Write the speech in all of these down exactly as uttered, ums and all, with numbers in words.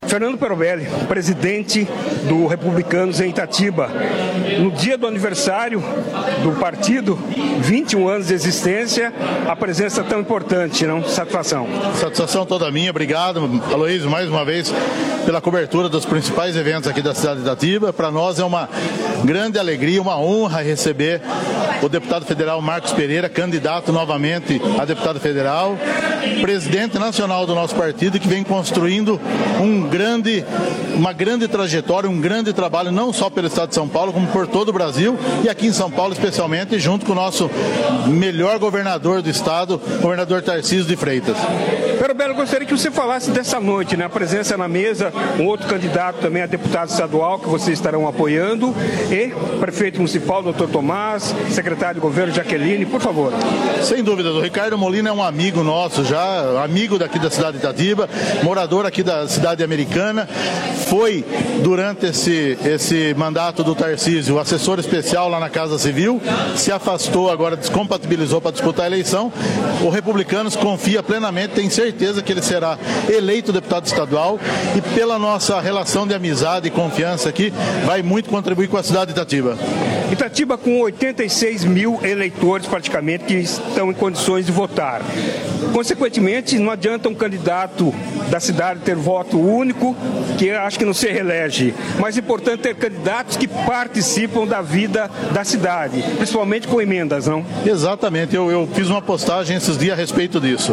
Fernando Perobelli, presidente do Republicanos em Itatiba. No dia do aniversário do partido, vinte e um anos de existência, a presença tão importante, não? Satisfação. Satisfação toda minha, obrigado, Aloysio, mais uma vez, pela cobertura dos principais eventos aqui da cidade de Itatiba. Para nós é uma grande alegria, uma honra receber o deputado federal Marcos Pereira, candidato novamente a deputado federal, presidente nacional do nosso partido, que vem construindo um grande, uma grande trajetória, um grande trabalho, não só pelo estado de São Paulo, como por todo o Brasil, e aqui em São Paulo especialmente, junto com o nosso melhor governador do estado, governador Tarcísio de Freitas. Perobelli, gostaria que você falasse dessa noite, né? A presença na mesa, um outro candidato também a deputado estadual, que vocês estarão apoiando, e prefeito municipal, doutor Tomás, secretário de governo, Jaqueline, por favor. Sem dúvida, o Ricardo Molina é um amigo nosso já, amigo daqui da cidade de Itatiba, morador aqui da cidade americana, foi durante esse, esse mandato do Tarcísio assessor especial lá na Casa Civil, se afastou, agora descompatibilizou para disputar a eleição. O Republicanos confia plenamente, tem certeza que ele será eleito deputado estadual e pela nossa relação de amizade e confiança aqui, vai muito contribuir com a cidade de Itatiba. Itatiba com oitenta e seis mil eleitores praticamente que estão em condições de votar. Consequentemente, não adianta um candidato da cidade ter voto único, que acho que não se reelege. Mas é importante ter candidatos que participam da vida da cidade, principalmente com emendas, não? Exatamente, eu, eu fiz uma postagem esses dias a respeito disso.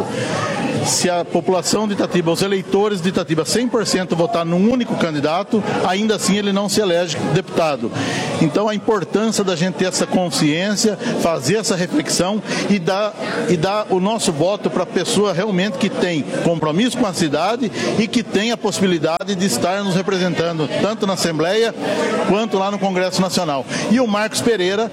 Se a população de Itatiba, os eleitores de Itatiba, cem por cento votar num único candidato, ainda assim ele não se elege deputado. Então a importância da gente ter essa consciência, fazer essa reflexão e dar, e dar o nosso voto para a pessoa realmente que tem compromisso com a cidade e que tem a possibilidade de estar nos representando, tanto na Assembleia quanto lá no Congresso Nacional. E o Marcos Pereira,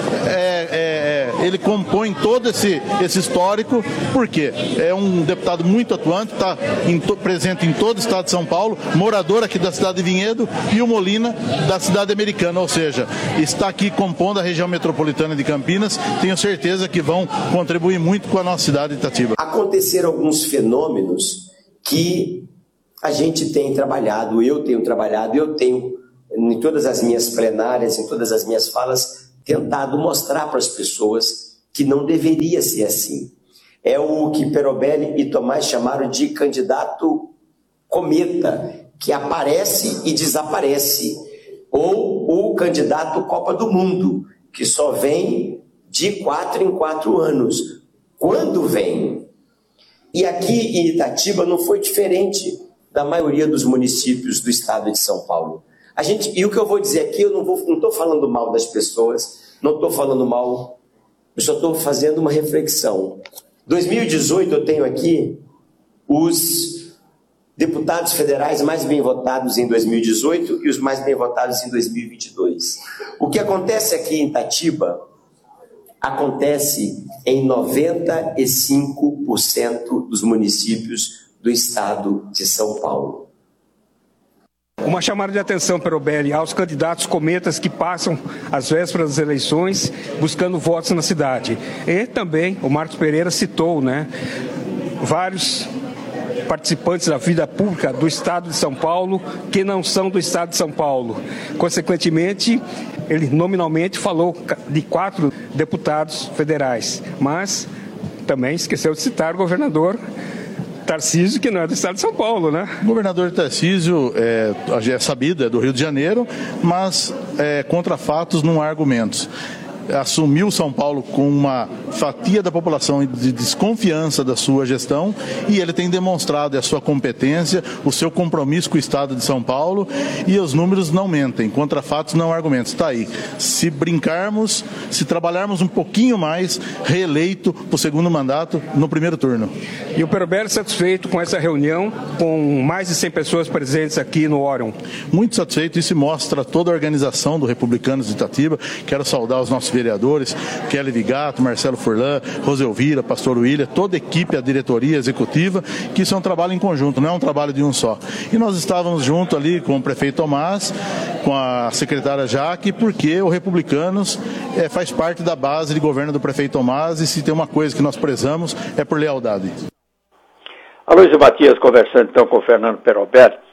é, é, ele compõe todo esse, esse histórico, porque é um deputado muito atuante, está presente em todo o estado de São Paulo, morador aqui da cidade de Vinhedo, e o Molina da cidade americana, ou seja, está aqui compondo a região metropolitana de Campinas. Tenho certeza que vão contribuir muito com a nossa cidade de Itatiba. Aconteceram alguns fenômenos que a gente tem trabalhado, eu tenho trabalhado, eu tenho em todas as minhas plenárias, em todas as minhas falas, tentado mostrar para as pessoas que não deveria ser assim. É o que Perobelli e Tomás chamaram de candidato cometa, que aparece e desaparece. Ou o candidato Copa do Mundo, que só vem de quatro em quatro anos. Quando vem? E aqui em Itatiba não foi diferente da maioria dos municípios do estado de São Paulo. A gente, e o que eu vou dizer aqui, eu não vou, não estou falando mal das pessoas, não estou falando mal, eu só estou fazendo uma reflexão. dois mil e dezoito eu tenho aqui os deputados federais mais bem votados em dois mil e dezoito e os mais bem votados em dois mil e vinte e dois. O que acontece aqui em Itatiba acontece em noventa e cinco por cento dos municípios do estado de São Paulo. Uma chamada de atenção, Perobelli, aos candidatos cometas que passam às vésperas das eleições buscando votos na cidade. E também o Marcos Pereira citou, né, vários participantes da vida pública do estado de São Paulo que não são do estado de São Paulo. Consequentemente, ele nominalmente falou de quatro deputados federais, mas também esqueceu de citar o governador Tarcísio, que não é do estado de São Paulo, né? O governador Tarcísio é, é sabido, é do Rio de Janeiro, mas é, contra fatos não há argumentos. Assumiu São Paulo com uma fatia da população de desconfiança da sua gestão e ele tem demonstrado a sua competência, o seu compromisso com o estado de São Paulo e os números não mentem, contra fatos não há argumentos. Está aí. Se brincarmos, se trabalharmos um pouquinho mais, reeleito para o segundo mandato no primeiro turno. E o Perobelli satisfeito com essa reunião, com mais de cem pessoas presentes aqui no Órion? Muito satisfeito, isso mostra toda a organização do Republicanos de Itatiba. Quero saudar os nossos vereadores, Kelly Vigato, Marcelo Furlan, Roselvira, Pastor William, toda a equipe, a diretoria executiva, que isso é um trabalho em conjunto, não é um trabalho de um só. E nós estávamos junto ali com o prefeito Tomás, com a secretária Jaque, porque o Republicanos é, faz parte da base de governo do prefeito Tomás e se tem uma coisa que nós prezamos é por lealdade. Aloysio Matias conversando então com o Fernando Perobelli.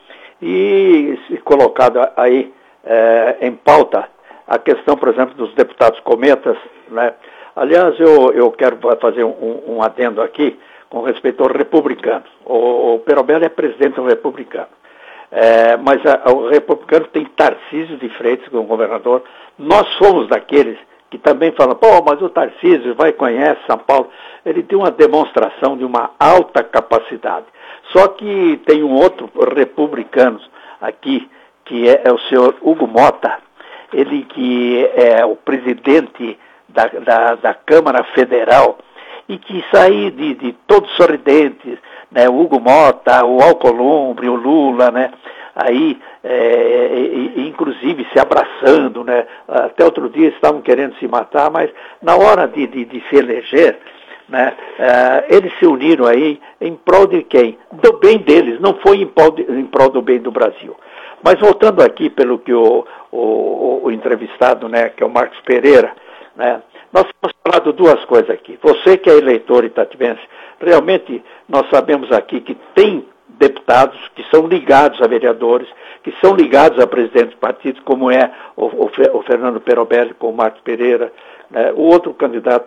E se colocado aí é, em pauta a questão, por exemplo, dos deputados cometas, né? Aliás, eu, eu quero fazer um, um adendo aqui com respeito ao republicano. O, o Perobelli é presidente do republicano. É, mas a, o republicano tem Tarcísio de Freitas como governador. Nós somos daqueles que também falam, pô, mas o Tarcísio vai conhece São Paulo. Ele tem uma demonstração de uma alta capacidade. Só que tem um outro republicano aqui, que é, é o senhor Hugo Mota, ele que é o presidente da, da, da Câmara Federal, e que sair de, de todos sorridentes, né, o Hugo Mota, o Alcolumbre, o Lula, né, aí, é, e, inclusive se abraçando, né, até outro dia estavam querendo se matar, mas na hora de, de, de se eleger, né, é, eles se uniram aí em prol de quem? Do bem deles, não foi em prol, de, em prol do bem do Brasil. Mas voltando aqui pelo que o, o, o entrevistado, né, que é o Marcos Pereira, né, nós temos falado duas coisas aqui. Você que é eleitor itatibense, realmente nós sabemos aqui que tem deputados que são ligados a vereadores, que são ligados a presidentes de partidos, como é o, o, o Fernando Perobelli com o Marcos Pereira, né? O outro candidato,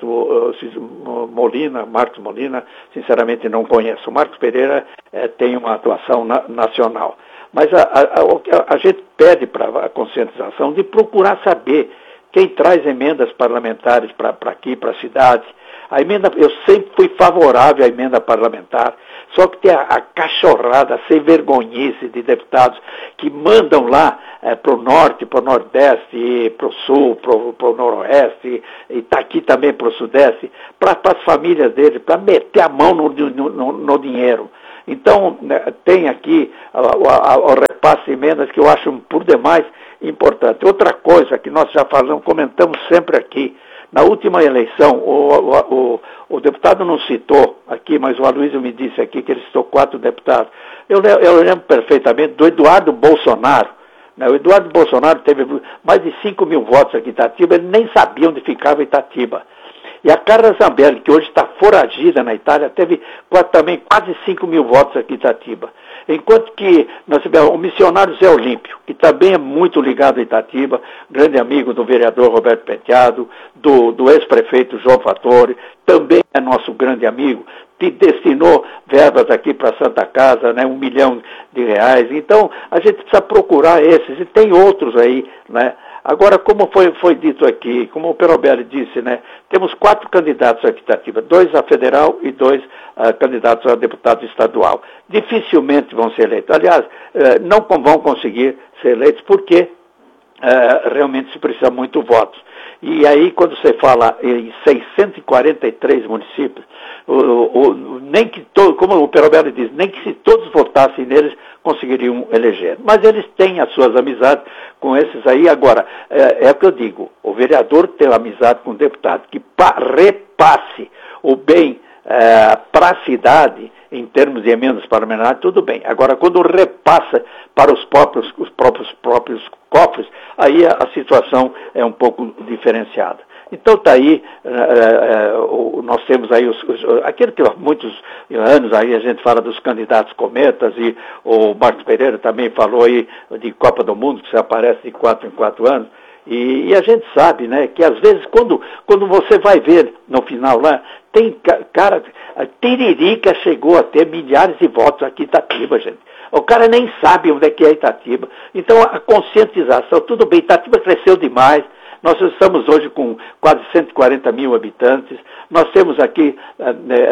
uh, Molina, Marcos Molina, sinceramente não conheço. O Marcos Pereira uh, tem uma atuação na, nacional. Mas a, a, a, a gente pede para a conscientização de procurar saber quem traz emendas parlamentares para aqui, para a cidade. A emenda, eu sempre fui favorável à emenda parlamentar, só que tem a, a cachorrada, sem vergonhice de deputados que mandam lá é, para o norte, para o nordeste, para o sul, para o noroeste, e está aqui também para o sudeste, para as famílias deles, para meter a mão no, no, no, no dinheiro. Então, né, tem aqui o repasse de emendas que eu acho por demais importante. Outra coisa que nós já falamos, comentamos sempre aqui, na última eleição, o, o, o, o deputado não citou aqui, mas o Aloysio me disse aqui que ele citou quatro deputados. Eu, eu lembro perfeitamente do Eduardo Bolsonaro. Né? O Eduardo Bolsonaro teve mais de cinco mil votos aqui em Itatiba, ele nem sabia onde ficava Itatiba. E a Carla Zambelli, que hoje está foragida na Itália, teve quase, também quase cinco mil votos aqui em Itatiba. Enquanto que nós tivemos o missionário Zé Olímpio, que também é muito ligado a Itatiba, grande amigo do vereador Roberto Penteado, do, do ex-prefeito João Fattori, também é nosso grande amigo, que destinou verbas aqui para a Santa Casa, né, um milhão de reais. Então, a gente precisa procurar esses, e tem outros aí, né? Agora, como foi, foi dito aqui, como o Perobelli disse, né, temos quatro candidatos aqui em Itatiba, dois a federal e dois uh, candidatos a deputado estadual. Dificilmente vão ser eleitos. Aliás, uh, não vão conseguir ser eleitos porque uh, realmente se precisa muito votos. E aí, quando você fala em seiscentos e quarenta e três municípios, o, o, nem que todo, como o Perobelli diz, nem que se todos votassem neles, conseguiriam eleger. Mas eles têm as suas amizades com esses aí. Agora, é, é o que eu digo, o vereador tem amizade com o deputado que pa, repasse o bem é, para a cidade, em termos de emendas parlamentares, tudo bem. Agora, quando repassa para os próprios, os próprios, próprios cofres, aí a, a situação é um pouco diferenciada. Então está aí, é, é, nós temos aí os, os, aquilo que há muitos anos aí a gente fala dos candidatos cometas, e o Marcos Pereira também falou aí de Copa do Mundo, que se aparece de quatro em quatro anos, e, e a gente sabe, né, que às vezes quando, quando você vai ver no final lá, tem cara, a Tiririca chegou a ter milhares de votos aqui em Itatiba, gente. O cara nem sabe onde é que é Itatiba. Então a conscientização, tudo bem, Itatiba cresceu demais. Nós estamos hoje com quase cento e quarenta mil habitantes. Nós temos aqui é,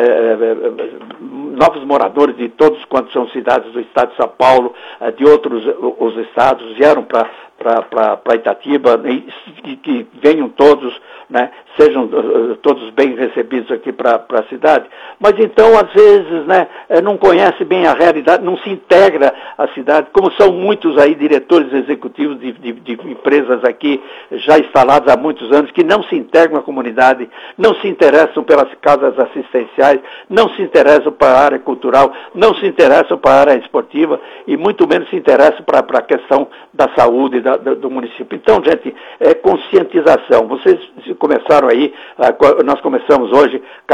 é, novos moradores de todos quantos são cidades do estado de São Paulo, é, de outros os estados, vieram para para Itatiba, e que venham todos, né, sejam uh, todos bem recebidos aqui para a cidade. Mas então, às vezes, né, não conhece bem a realidade, não se integra à cidade, como são muitos aí diretores executivos de, de, de empresas aqui já instaladas há muitos anos, que não se integram à comunidade, não se interessam pelas casas assistenciais, não se interessam para a área cultural, não se interessam para a área esportiva, e muito menos se interessam para a questão da saúde da, da, do município. Então, gente, é conscientização. Vocês começaram aí, nós começamos hoje com a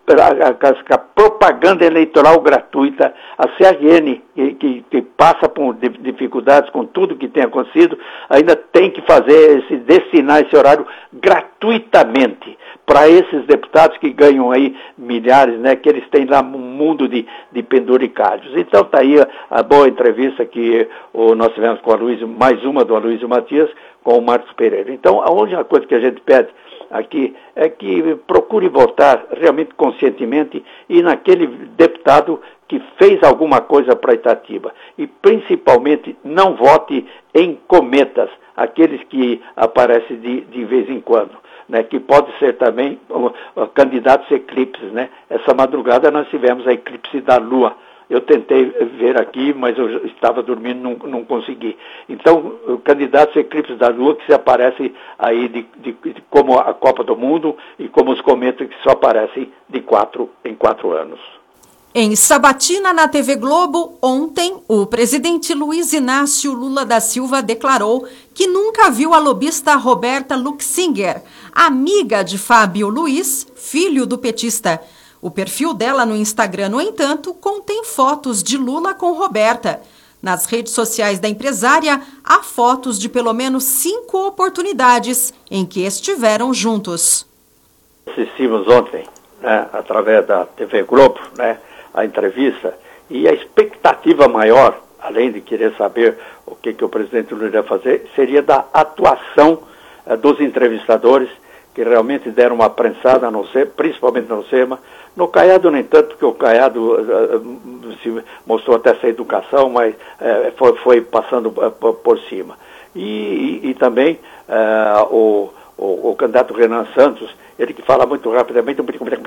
a, a propaganda eleitoral gratuita, a C R N, que, que, que passa por dificuldades com tudo que tem acontecido, ainda tem que fazer, esse, destinar esse horário gratuitamente para esses deputados que ganham aí milhares, né, que eles têm lá um mundo de, de penduricários. Então está aí a, a boa entrevista que o, nós tivemos com a Aloysio, mais uma do Aloysio Matias, com o Marcos Pereira. Então, a única coisa que a gente pede aqui é que procure votar realmente conscientemente e naquele deputado que fez alguma coisa para Itatiba. E principalmente não vote em cometas, aqueles que aparecem de, de vez em quando, né, que pode ser também uh, uh, candidatos eclipses, né? Essa madrugada nós tivemos a eclipse da Lua. Eu tentei ver aqui, mas eu estava dormindo, não, não consegui. Então, candidatos eclipses da Lua que se aparecem aí de, de, de, como a Copa do Mundo e como os cometas que só aparecem de quatro em quatro anos. Em sabatina na T V Globo, ontem, o presidente Luiz Inácio Lula da Silva declarou que nunca viu a lobista Roberta Luxinger, amiga de Fábio Luiz, filho do petista. O perfil dela no Instagram, no entanto, contém fotos de Lula com Roberta. Nas redes sociais da empresária, há fotos de pelo menos cinco oportunidades em que estiveram juntos. Assistimos ontem, né, através da T V Globo, né, a entrevista, e a expectativa maior, além de querer saber o que, que o presidente Lula iria fazer, seria da atuação eh, dos entrevistadores, que realmente deram uma prensada, no SEMA, principalmente no SEMA. No Caiado, nem tanto, porque o Caiado uh, se mostrou até essa educação, mas uh, foi, foi passando uh, por, por cima. E, e, e também uh, o, o, o candidato Renan Santos, ele que fala muito rapidamente,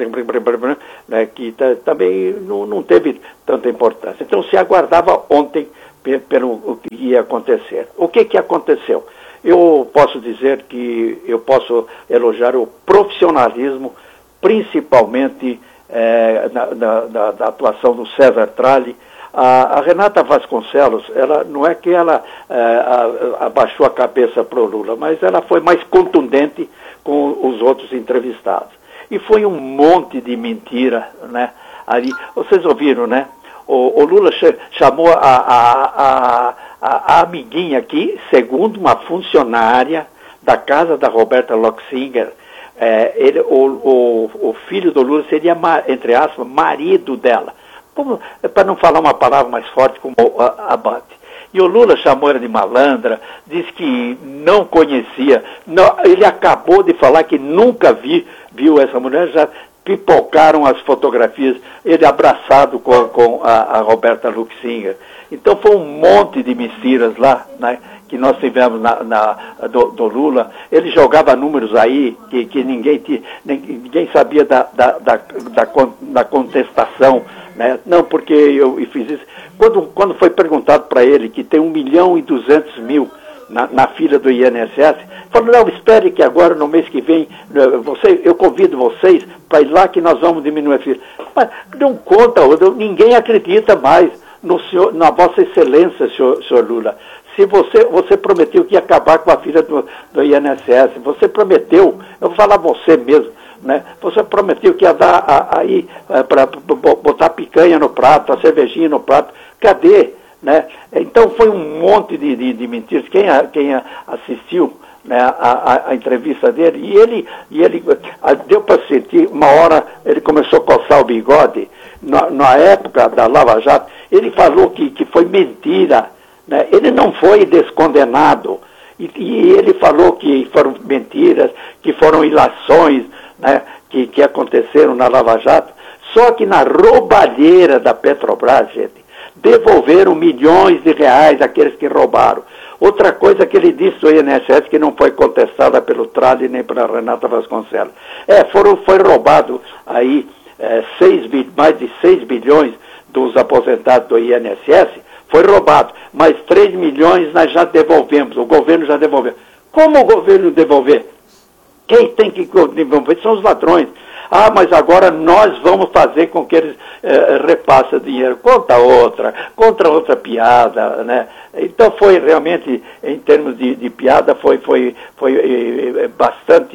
né, que também não, não teve tanta importância. Então se aguardava ontem pelo o que ia acontecer. O que, que aconteceu? Eu posso dizer que eu posso elogiar o profissionalismo, principalmente é, na, na, na, na atuação do César Tralli. A, a Renata Vasconcelos, ela, não é que ela é, a, abaixou a cabeça para o Lula, mas ela foi mais contundente com os outros entrevistados. E foi um monte de mentira, né? Ali, vocês ouviram, né? O, o Lula chamou a, a, a, a, a amiguinha aqui, segundo uma funcionária da casa da Roberta Luxinger, é, ele, o, o, o filho do Lula seria, entre aspas, marido dela. Para não falar uma palavra mais forte como abate. E o Lula chamou ela de malandra, disse que não conhecia, não, ele acabou de falar que nunca vi, viu essa mulher, já pipocaram as fotografias, ele abraçado com, com a, a Roberta Luxinger. Então foi um monte de mentiras lá, né, que nós tivemos na, na, do, do Lula. Ele jogava números aí que, que ninguém, ninguém sabia da, da, da, da, da contestação. Né? Não, porque eu, eu fiz isso. Quando, quando foi perguntado para ele que tem um milhão e duzentos mil na, na fila do I N S S, falou, não, espere que agora, no mês que vem, você, eu convido vocês para ir lá que nós vamos diminuir a fila. Mas não conta, ninguém acredita mais no senhor, na vossa excelência, senhor, senhor Lula. Se você, você prometeu que ia acabar com a fila do, do I N S S, você prometeu, eu vou falar você mesmo, né? Você prometeu que ia dar aí para botar picanha no prato, a cervejinha no prato. Cadê? Né? Então foi um monte de, de, de mentiras. Quem, quem assistiu, né, a, a, a entrevista dele, e ele, e ele a, deu para sentir, uma hora ele começou a coçar o bigode, na, na época da Lava Jato, ele falou que, que foi mentira, né? Ele não foi descondenado, e, e ele falou que foram mentiras, que foram ilações, né, que, que aconteceram na Lava Jato, só que na roubalheira da Petrobras, gente, devolveram milhões de reais àqueles que roubaram. Outra coisa que ele disse do I N S S, que não foi contestada pelo Tralli nem pela Renata Vasconcelos, é, foram, foi roubado aí é, seis, mais de seis bilhões dos aposentados do I N S S, foi roubado, mas três milhões nós já devolvemos, o governo já devolveu. Como o governo devolver? Quem tem que devolver são os ladrões. Ah, mas agora nós vamos fazer com que eles eh, repassem dinheiro. Conta outra, contra outra piada, né? Então foi realmente, em termos de, de piada, foi, foi, foi eh, bastante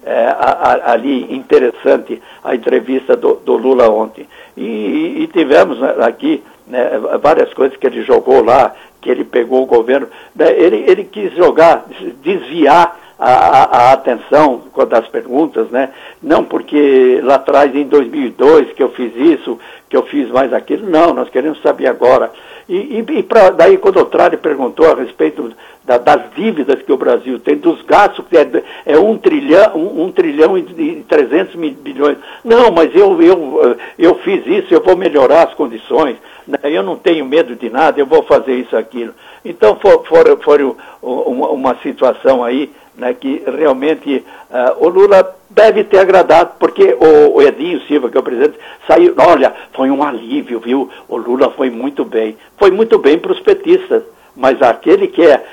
é, a, a, ali interessante a entrevista do, do Lula ontem. E, e tivemos aqui, né, várias coisas que ele jogou lá, que ele pegou o governo, né, ele, ele quis jogar, desviar a, a, a atenção das perguntas, né? Não porque lá atrás, em dois mil e dois, que eu fiz isso, que eu fiz mais aquilo, não, nós queremos saber agora. E, e, e pra, daí, quando o Tralli perguntou a respeito da, das dívidas que o Brasil tem, dos gastos, que é, é um trilhão, um, um trilhão e trezentos bilhões. Não, mas eu, eu, eu fiz isso, eu vou melhorar as condições, né? Eu não tenho medo de nada, eu vou fazer isso, aquilo. Então, foi, foi, foi uma, uma situação aí, né, que realmente uh, o Lula deve ter agradado, porque o, o Edinho Silva, que é o presidente, saiu, olha, foi um alívio, viu? O Lula foi muito bem. Foi muito bem para os petistas, mas aquele que é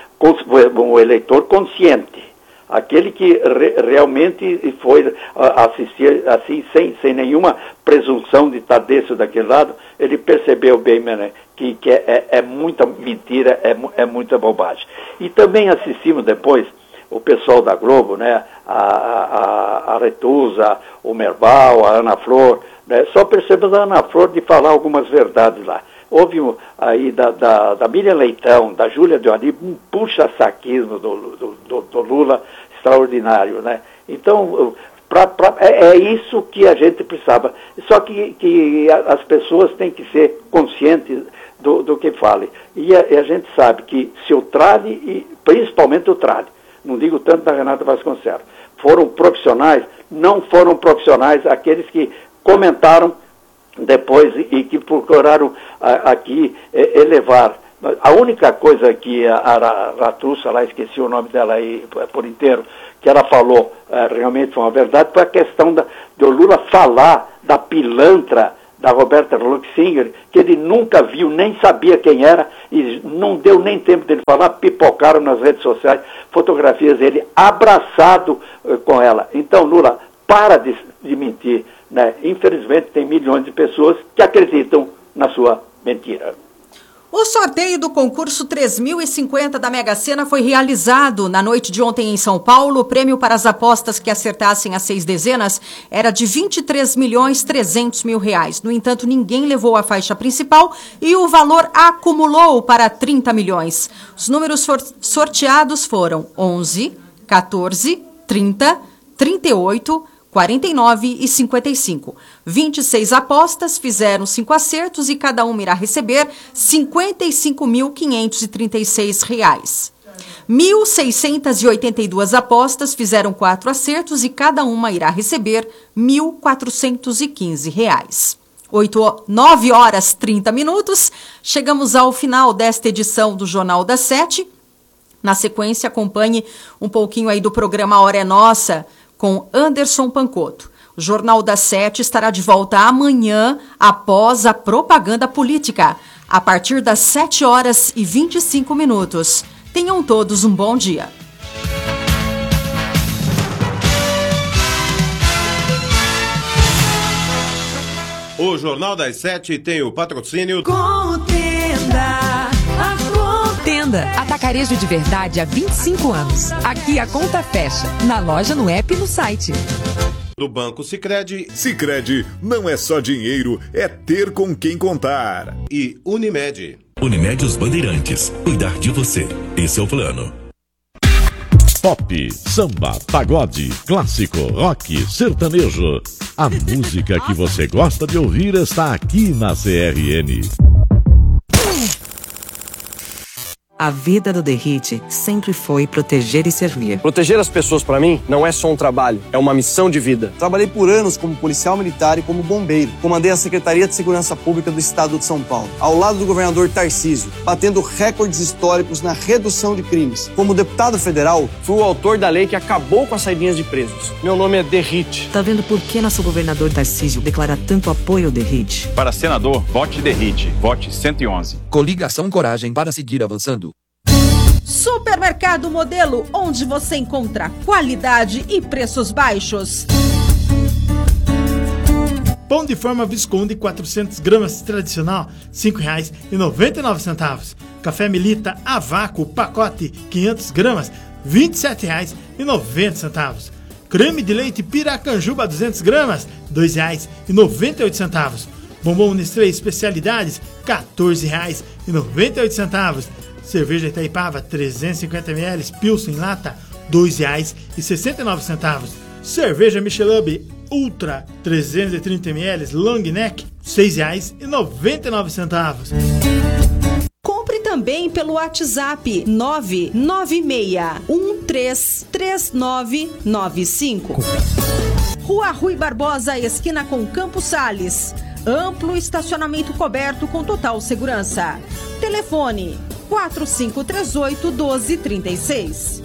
um eleitor consciente, aquele que re, realmente foi uh, assistir assim, sem, sem nenhuma presunção de estar desse ou daquele lado, ele percebeu bem, né, que, que é, é, é muita mentira, é, é muita bobagem. E também assistimos depois o pessoal da Globo, né, a, a, a Retusa, o Merbal, a Ana Flor, né, só percebemos a Ana Flor de falar algumas verdades lá. Houve aí da, da, da Miriam Leitão, da Júlia Deoni, um puxa-saquismo do, do, do, do Lula extraordinário, né? Então, pra, pra, é, é isso que a gente precisava. Só que, que as pessoas têm que ser conscientes do, do que falem. E a, e a gente sabe que se o Tralli, e principalmente o Tralli, não digo tanto da Renata Vasconcelos, foram profissionais, não foram profissionais aqueles que comentaram depois e que procuraram a, aqui é, elevar. A única coisa que a, a Ratrussa, lá, esqueci o nome dela aí por inteiro, que ela falou, é, realmente foi uma verdade, foi a questão da, do Lula falar da pilantra da Roberta Luxinger, que ele nunca viu, nem sabia quem era, e não deu nem tempo dele falar, pipocaram nas redes sociais fotografias dele abraçado uh, com ela. Então, Lula, para de, de mentir, né? Infelizmente, tem milhões de pessoas que acreditam na sua mentira. O sorteio do concurso três mil e cinquenta da Mega Sena foi realizado na noite de ontem em São Paulo. O prêmio para as apostas que acertassem as seis dezenas era de vinte e três milhões trezentos mil reais. No entanto, ninguém levou a faixa principal e o valor acumulou para trinta milhões. Os números sorteados foram onze, quatorze, trinta, trinta e oito, quarenta e nove e cinquenta e cinco. vinte e seis apostas fizeram cinco acertos e cada uma irá receber cinquenta e cinco mil quinhentos e trinta e seis reais. mil seiscentas e oitenta e duas apostas fizeram quatro acertos e cada uma irá receber mil quatrocentos e quinze reais. oito, nove horas trinta minutos. Chegamos ao final desta edição do Jornal das Sete. Na sequência, acompanhe um pouquinho aí do programa Hora é Nossa, com Anderson Pancotto. O Jornal das Sete estará de volta amanhã, após a propaganda política, a partir das sete horas e vinte e cinco minutos. Tenham todos um bom dia. O Jornal das Sete tem o patrocínio Contenda. Tenda, atacarejo de verdade há vinte e cinco anos. Aqui a conta fecha, na loja, no app e no site. Do Banco Sicredi. Sicredi não é só dinheiro, é ter com quem contar. E Unimed. Unimed Os Bandeirantes. Cuidar de você. Esse é o plano. Pop, samba, pagode, clássico, rock, sertanejo. A música que você gosta de ouvir está aqui na C R N. A vida do Derrite sempre foi proteger e servir. Proteger as pessoas, para mim, não é só um trabalho, é uma missão de vida. Trabalhei por anos como policial militar e como bombeiro. Comandei a Secretaria de Segurança Pública do Estado de São Paulo, ao lado do governador Tarcísio, batendo recordes históricos na redução de crimes. Como deputado federal, fui o autor da lei que acabou com as saidinhas de presos. Meu nome é Derrite. Tá vendo por que nosso governador Tarcísio declara tanto apoio ao Derrite? Para senador, vote Derrite. Vote cento e onze. Coligação Coragem para seguir avançando. Supermercado Modelo, onde você encontra qualidade e preços baixos. Pão de forma Visconde quatrocentas gramas tradicional, cinco reais e noventa e nove centavos. Café Melita a vácuo, pacote quinhentas gramas, vinte e sete reais e noventa centavos. Creme de leite Piracanjuba duzentas gramas, dois reais e noventa e oito centavos. Bombom Nestlé Especialidades, quatorze reais e noventa e oito centavos. Cerveja Itaipava, trezentos e cinquenta mililitros, Pilsen em lata, dois reais e sessenta e nove centavos. Cerveja Michelob Ultra, trezentos e trinta mililitros, Long Neck, seis reais e noventa e nove centavos. Compre também pelo WhatsApp nove nove seis um três três nove nove cinco. Rua Rui Barbosa, esquina com Campos Sales. Amplo estacionamento coberto com total segurança. Telefone quatro cinco três oito, um dois três seis.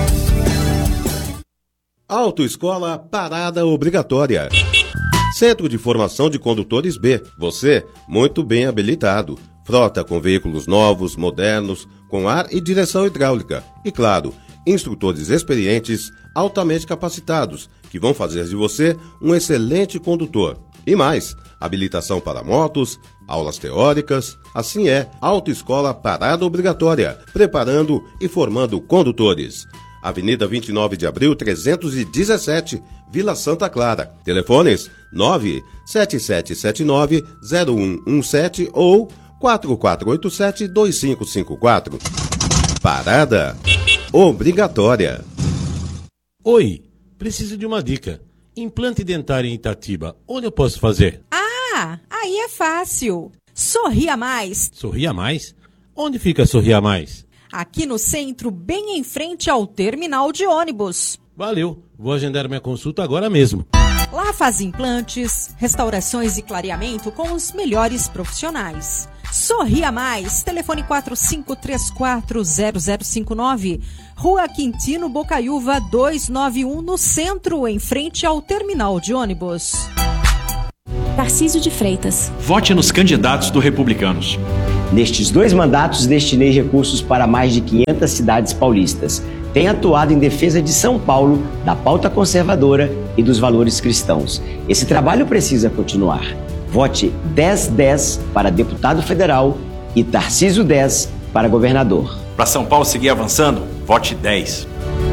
Autoescola Parada Obrigatória. Centro de Formação de Condutores B. Você, muito bem habilitado. Frota com veículos novos, modernos, com ar e direção hidráulica. E claro, instrutores experientes, altamente capacitados, que vão fazer de você um excelente condutor. E mais, habilitação para motos, aulas teóricas, assim é, Autoescola Parada Obrigatória, preparando e formando condutores. Avenida vinte e nove de abril, trezentos e dezessete, Vila Santa Clara. Telefones nove sete sete sete nove zero um um sete ou quatro quatro oito sete, dois cinco cinco quatro. Parada Obrigatória. Oi, preciso de uma dica. Implante dentário em Itatiba, onde eu posso fazer? Ah, aí é fácil. Sorria Mais. Sorria Mais? Onde fica Sorria Mais? Aqui no centro, bem em frente ao terminal de ônibus. Valeu, vou agendar minha consulta agora mesmo. Lá faz implantes, restaurações e clareamento com os melhores profissionais. Sorria Mais, telefone quatro cinco três quatro zero zero cinco nove, Rua Quintino Bocaiúva duzentos e noventa e um, no centro, em frente ao terminal de ônibus. Tarcísio de Freitas. Vote nos candidatos do Republicanos. Nestes dois mandatos, destinei recursos para mais de quinhentas cidades paulistas. Tenho atuado em defesa de São Paulo, da pauta conservadora e dos valores cristãos. Esse trabalho precisa continuar. Vote dez dez para deputado federal e Tarcísio dez para governador. Para São Paulo seguir avançando, vote dez.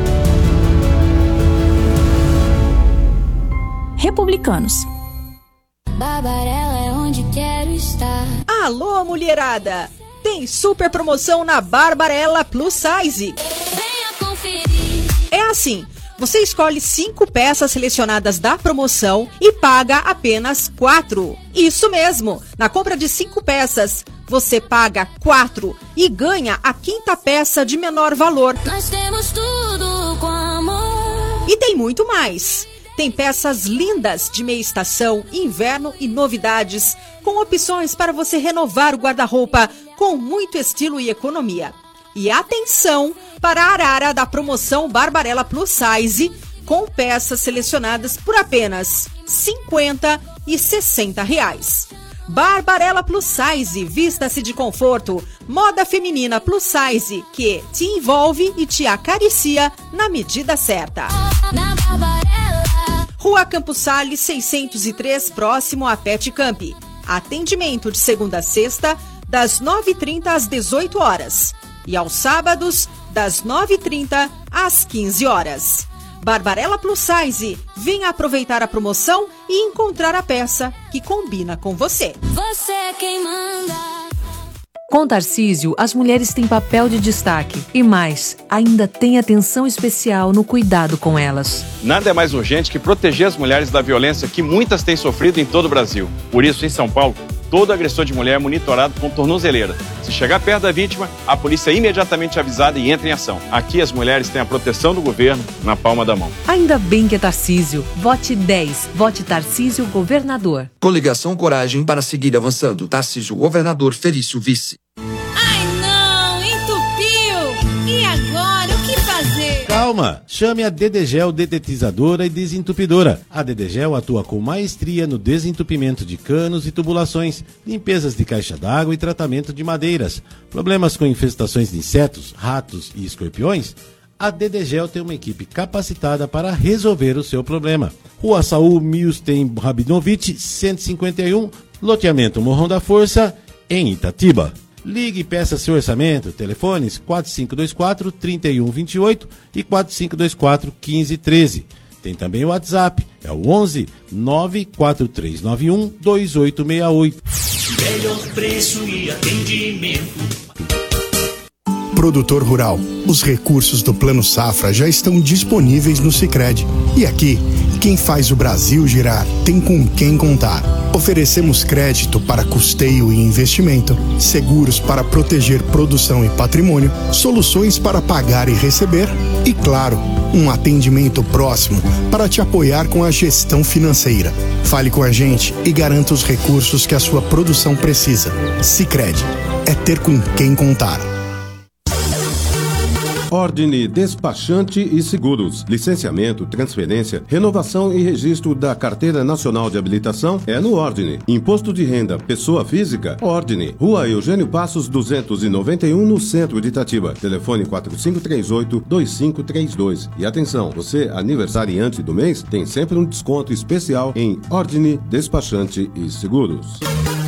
Republicanos. Barbarella é onde quero estar. Alô, mulherada! Tem super promoção na Barbarella Plus Size. Venha conferir. É assim, você escolhe cinco peças selecionadas da promoção e paga apenas quatro. Isso mesmo, na compra de cinco peças, você paga quatro e ganha a quinta peça de menor valor. Nós temos tudo com amor. E tem muito mais. Tem peças lindas de meia estação, inverno e novidades, com opções para você renovar o guarda-roupa com muito estilo e economia. E atenção para a arara da promoção Barbarella Plus Size, com peças selecionadas por apenas cinquenta e sessenta reais. Barbarella Plus Size, vista-se de conforto, moda feminina plus size, que te envolve e te acaricia na medida certa. Na Barbarella. Rua Campos Sales, seiscentos e três, próximo a Pet Camp. Atendimento de segunda a sexta, das nove e trinta às dezoito horas. E aos sábados, das nove e trinta às quinze horas. Barbarella Plus Size, venha aproveitar a promoção e encontrar a peça que combina com você. Você é quem manda. Com Tarcísio, as mulheres têm papel de destaque. E mais, ainda tem atenção especial no cuidado com elas. Nada é mais urgente que proteger as mulheres da violência que muitas têm sofrido em todo o Brasil. Por isso, em São Paulo, todo agressor de mulher é monitorado com tornozeleira. Se chegar perto da vítima, a polícia é imediatamente avisada e entra em ação. Aqui as mulheres têm a proteção do governo na palma da mão. Ainda bem que é Tarcísio. Vote dez. Vote Tarcísio Governador. Coligação Coragem para seguir avançando. Tarcísio Governador, Felício Vice. Ai não, entupiu! E agora, o que fazer? Calma, chame a Dedegel Dedetizadora e Desentupidora. A Dedegel atua com maestria no desentupimento de canos e tubulações, limpezas de caixa d'água e tratamento de madeiras. Problemas com infestações de insetos, ratos e escorpiões? A Dedegel tem uma equipe capacitada para resolver o seu problema. Rua Saul Milstein Rabinovich, cento e cinquenta e um, loteamento Morrão da Força, em Itatiba. Ligue e peça seu orçamento. Telefones quatro cinco dois quatro, três um dois oito e quatro cinco dois quatro, um cinco um três. Tem também o WhatsApp, é o onze nove quatro três nove um dois oito seis oito. Melhor preço e atendimento. Produtor rural, os recursos do Plano Safra já estão disponíveis no Sicredi. E aqui, quem faz o Brasil girar tem com quem contar. Oferecemos crédito para custeio e investimento, seguros para proteger produção e patrimônio, soluções para pagar e receber e, claro, um atendimento próximo para te apoiar com a gestão financeira. Fale com a gente e garanta os recursos que a sua produção precisa. Sicredi, é ter com quem contar. Ordine Despachante e Seguros. Licenciamento, transferência, renovação e registro da Carteira Nacional de Habilitação é no Ordine. Imposto de renda, pessoa física, Ordine. Rua Eugênio Passos, duzentos e noventa e um, no centro de Itatiba. Telefone quatro cinco três oito, dois cinco três dois. E atenção, você aniversariante do mês tem sempre um desconto especial em Ordine Despachante e Seguros.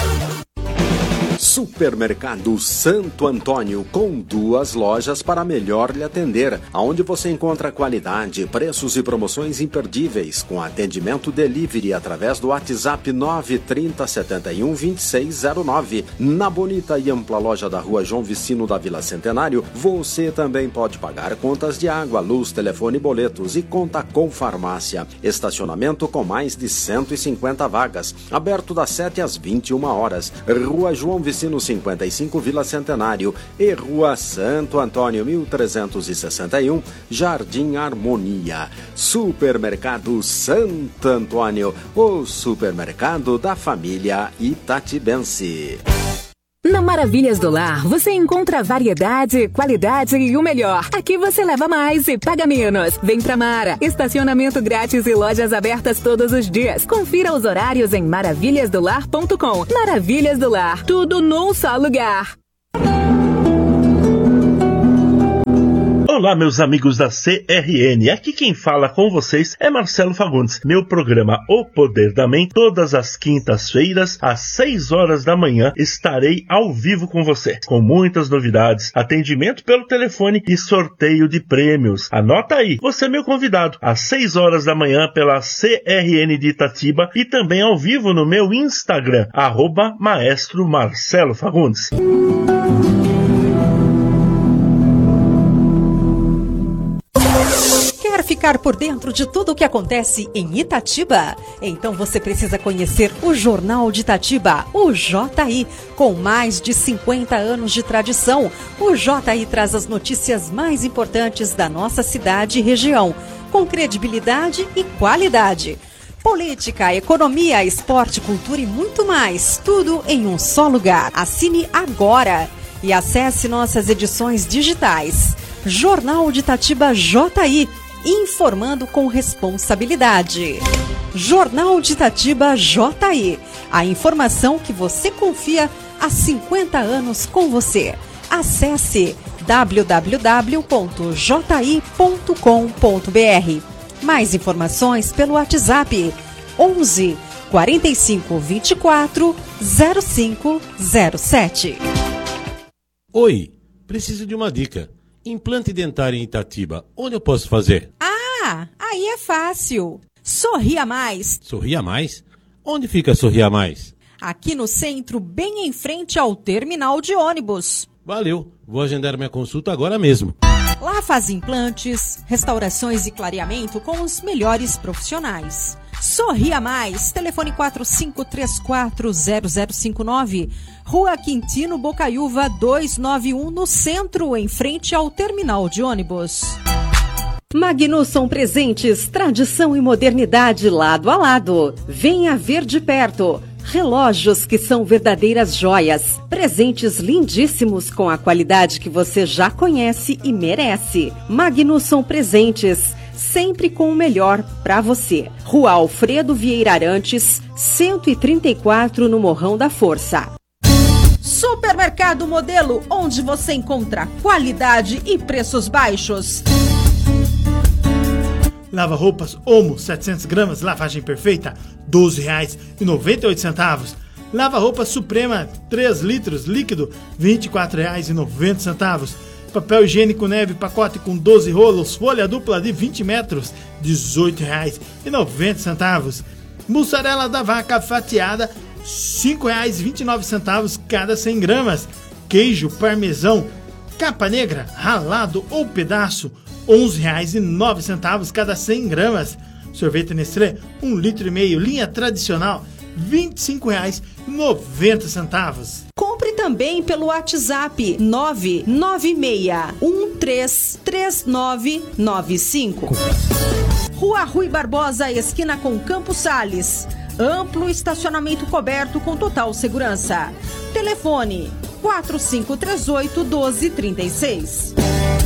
Supermercado Santo Antônio, com duas lojas para melhor lhe atender, onde você encontra qualidade, preços e promoções imperdíveis, com atendimento delivery através do WhatsApp nove trinta, setenta e um, vinte e seis zero nove. Na bonita e ampla loja da Rua João Vicino da Vila Centenário, você também pode pagar contas de água, luz, telefone e boletos, e conta com farmácia. Estacionamento com mais de cento e cinquenta vagas, aberto das sete às vinte e uma horas. Rua João Vicino cinquenta e cinco, Vila Centenário, e Rua Santo Antônio mil trezentos e sessenta e um, Jardim Harmonia. Supermercado Santo Antônio, o supermercado da família itatibense. Na Maravilhas do Lar, você encontra variedade, qualidade e o melhor. Aqui você leva mais e paga menos. Vem pra Mara. Estacionamento grátis e lojas abertas todos os dias. Confira os horários em maravilhas do lar ponto com. Maravilhas do Lar. Tudo num só lugar. Olá, meus amigos da C R N, aqui quem fala com vocês é Marcelo Fagundes. Meu programa O Poder da Mente, todas as quintas-feiras, às seis horas da manhã, estarei ao vivo com você, com muitas novidades, atendimento pelo telefone e sorteio de prêmios. Anota aí, você é meu convidado, às seis horas da manhã pela C R N de Itatiba e também ao vivo no meu Instagram, arroba Maestro Marcelo Fagundes. Quer ficar por dentro de tudo o que acontece em Itatiba? Então você precisa conhecer o Jornal de Itatiba, o J I. Com mais de cinquenta anos de tradição, o J I traz as notícias mais importantes da nossa cidade e região, com credibilidade e qualidade. Política, economia, esporte, cultura e muito mais, tudo em um só lugar. Assine agora e acesse nossas edições digitais. Jornal de Itatiba J I, informando com responsabilidade. Jornal de Itatiba J I, a informação que você confia há cinquenta anos com você. Acesse w w w ponto j i ponto com ponto b r. Mais informações pelo WhatsApp onze, quarenta e cinco, vinte e quatro, zero cinco zero sete. Oi, preciso de uma dica. Implante dentário em Itatiba, onde eu posso fazer? Ah, aí é fácil. Sorria Mais. Sorria Mais? Onde fica Sorria Mais? Aqui no centro, bem em frente ao terminal de ônibus. Valeu, vou agendar minha consulta agora mesmo. Lá faz implantes, restaurações e clareamento com os melhores profissionais. Sorria Mais, telefone quatro cinco três quatro zero zero cinco nove, Rua Quintino Bocaiúva duzentos e noventa e um, no centro, em frente ao terminal de ônibus. Magnusson Presentes, tradição e modernidade lado a lado. Venha ver de perto. Relógios que são verdadeiras joias. Presentes lindíssimos com a qualidade que você já conhece e merece. Magnusson Presentes, sempre com o melhor para você. Rua Alfredo Vieira Arantes, cento e trinta e quatro, no Morrão da Força. Supermercado Modelo, onde você encontra qualidade e preços baixos. Lava roupas Omo, setecentas gramas, lavagem perfeita, doze reais e noventa e oito centavos. Lava roupa Suprema, três litros, líquido, vinte e quatro reais e noventa centavos. Papel higiênico neve, pacote com doze rolos, folha dupla de vinte metros, dezoito reais e noventa centavos. Mussarela da vaca fatiada, cinco reais e vinte e nove centavos cada cem gramas. Queijo parmesão, capa negra, ralado ou pedaço, onze reais e nove centavos cada cem gramas. Sorvete Nestlé, um litro e meio, linha tradicional, vinte e cinco reais e noventa centavos. Compre também pelo WhatsApp nove nove seis um três três nove nove cinco. Rua Rui Barbosa, esquina com Campos Sales. Amplo estacionamento coberto com total segurança. Telefone quatro cinco três oito, um dois três seis.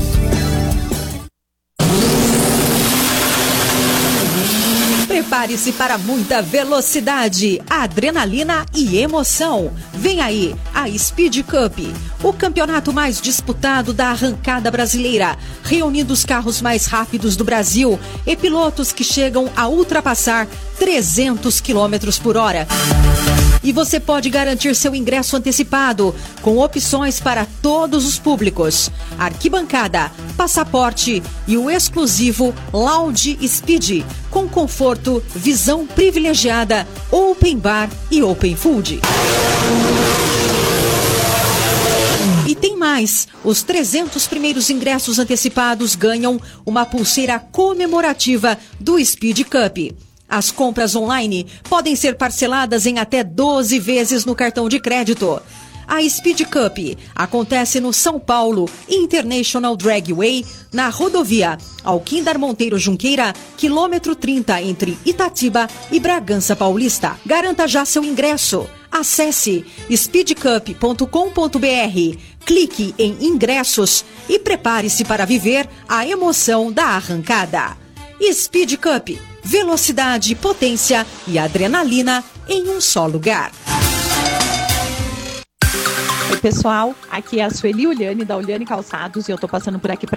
Prepare-se para muita velocidade, adrenalina e emoção. Vem aí a Speed Cup, o campeonato mais disputado da arrancada brasileira, reunindo os carros mais rápidos do Brasil e pilotos que chegam a ultrapassar trezentos quilômetros por hora. E você pode garantir seu ingresso antecipado, com opções para todos os públicos: arquibancada, passaporte e o exclusivo Lounge Speed, com conforto, visão privilegiada, open bar e open food. E tem mais, os trezentos primeiros ingressos antecipados ganham uma pulseira comemorativa do Speed Cup. As compras online podem ser parceladas em até doze vezes no cartão de crédito. A Speed Cup acontece no São Paulo International Dragway, na rodovia Alquindar Monteiro Junqueira, quilômetro trinta, entre Itatiba e Bragança Paulista. Garanta já seu ingresso. Acesse speed cup ponto com ponto b r, clique em ingressos e prepare-se para viver a emoção da arrancada. Speed Cup, velocidade, potência e adrenalina em um só lugar. Oi pessoal, aqui é a Sueli Uliane da Uliane Calçados e eu tô passando por aqui para